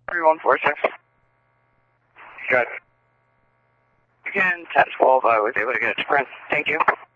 3146. Good. Again, 1012, I was able to get a sprint. Thank you.